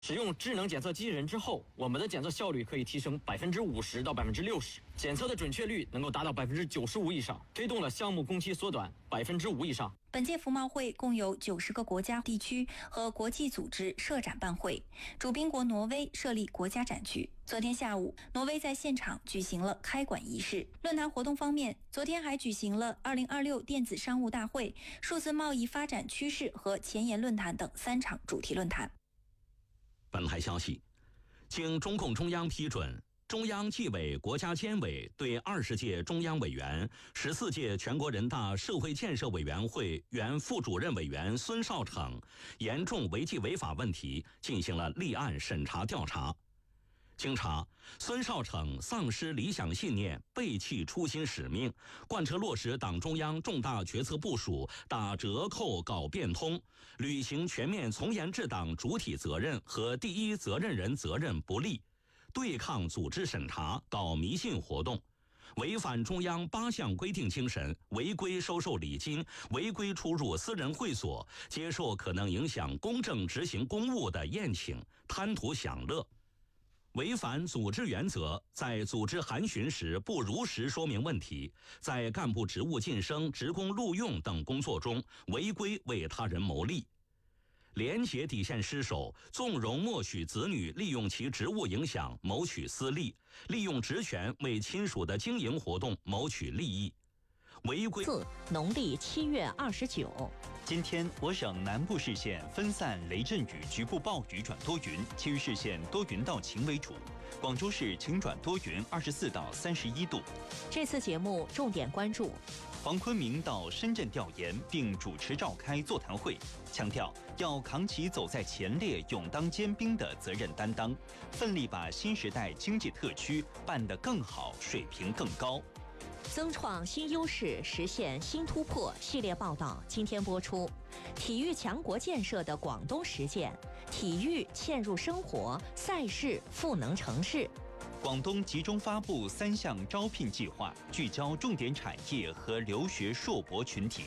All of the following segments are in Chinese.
使用智能检测机器人之后，我们的检测效率可以提升50%到60%，检测的准确率能够达到95%以上，推动了项目工期缩短5%以上。 本届服贸会共有90个国家、地区和国际组织设展办会，主宾国挪威设立国家展区。昨天下午，挪威在现场举行了开馆仪式。论坛活动方面，昨天还举行了2026电子商务大会、数字贸易发展趋势和前沿论坛等3场主题论坛。 本台消息，经中共中央批准，中央纪委国家监委对20届中央委员、14届全国人大社会建设委员会原副主任委员孙少成严重违纪违法问题进行了立案审查调查。经查，孙少成丧失理想信念，背弃初心使命，贯彻落实党中央重大决策部署，打折扣搞变通，履行全面从严治党主体责任和第一责任人责任不力，对抗组织审查，搞迷信活动，违反中央8项规定精神，违规收受礼金，违规出入私人会所，接受可能影响公正执行公务的宴请，贪图享乐。违反组织原则，在组织函询时不如实说明问题，在干部职务晋升、职工录用等工作中违规为他人谋利，廉洁底线失守，纵容默许子女利用其职务影响谋取私利，利用职权为亲属的经营活动谋取利益，违规。 农历7月29。 今天，我省南部市县分散雷阵雨、局部暴雨转多云，其余市县多云到晴为主。广州市晴转多云，24到31度。 这次节目重点关注： 黄坤明到深圳调研，并主持召开座谈会，强调要扛起走在前列、勇当尖兵的责任担当，奋力把新时代经济特区办得更好，水平更高。 增创新优势，实现新突破系列报道今天播出。体育强国建设的广东实践，体育嵌入生活，赛事赋能城市。 广东集中发布3项招聘计划，聚焦重点产业和留学硕博群体。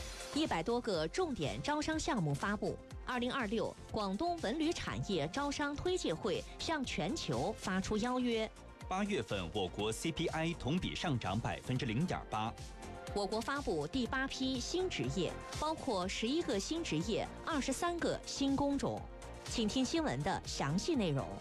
100多个重点招商项目发布。2026广东文旅产业招商推介会向全球发出邀约。 8月份，我国 CPI 同比上涨0.8%。 我国发布第8批新职业，包括11个新职业、23个新工种。请听新闻的详细内容。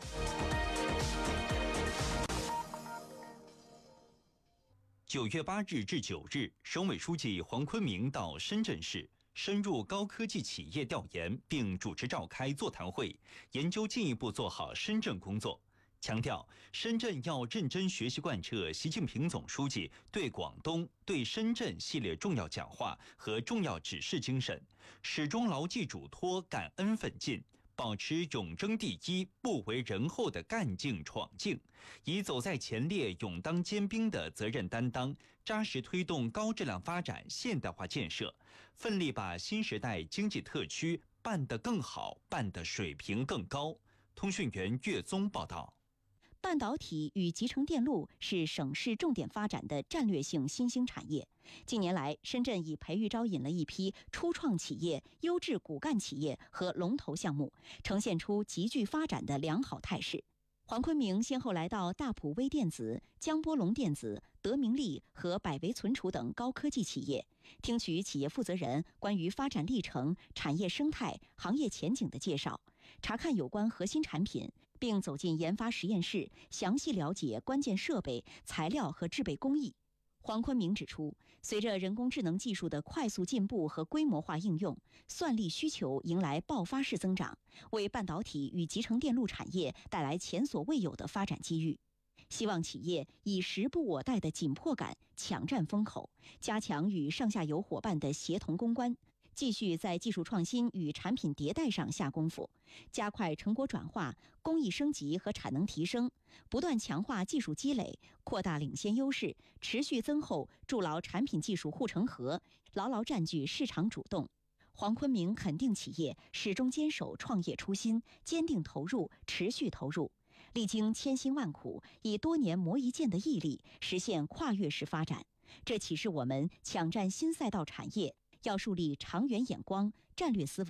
9月8日至9日，省委书记黄坤明到深圳市，深入高科技企业调研，并主持召开座谈会，研究进一步做好深圳工作。强调，深圳要认真学习贯彻习近平总书记对广东、对深圳系列重要讲话和重要指示精神，始终牢记嘱托、感恩奋进，保持勇争第一、不为人后的干劲闯劲，以走在前列、勇当尖兵的责任担当，扎实推动高质量发展现代化建设，奋力把新时代经济特区办得更好，办得水平更高。通讯员岳宗报道。 半导体与集成电路是省市重点发展的战略性新兴产业。近年来，深圳已培育招引了一批初创企业、优质骨干企业和龙头项目，呈现出急剧发展的良好态势。黄坤明先后来到大普微电子、江波龙电子、德明利和百维存储等高科技企业，听取企业负责人关于发展历程、产业生态、行业前景的介绍，查看有关核心产品，并走进研发实验室，详细了解关键设备、材料和制备工艺。黄坤明指出，随着人工智能技术的快速进步和规模化应用，算力需求迎来爆发式增长，为半导体与集成电路产业带来前所未有的发展机遇。希望企业以时不我待的紧迫感抢占风口，加强与上下游伙伴的协同攻关，继续在技术创新与产品迭代上下功夫，加快成果转化、工艺升级和产能提升，不断强化技术积累，扩大领先优势，持续增厚筑牢产品技术护城河，牢牢占据市场主动。黄坤明肯定企业始终坚守创业初心，坚定投入，持续投入，历经千辛万苦，以多年磨一剑的毅力实现跨越式发展。这启示我们抢占新赛道产业要树立长远眼光、战略思维，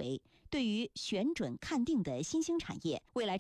对于选准看定的新兴产业，未来